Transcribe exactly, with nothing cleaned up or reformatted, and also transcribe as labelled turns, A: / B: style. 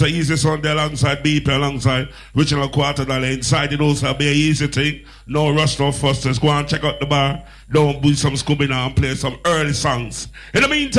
A: The easy Sunday alongside B P alongside Original Quarter Dollar inside. It also be an easy thing. No rush, no fuss. Just go and check out the bar. Don't do some Scooby now and play some early songs. In the meantime.